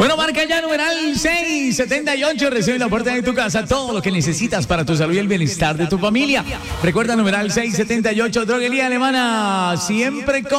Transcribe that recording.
Bueno, marca ya numeral 678. Recibe en la puerta de tu casa todo lo que necesitas para tu salud y el bienestar de tu familia. Recuerda numeral 678, Droguería Alemana. Siempre con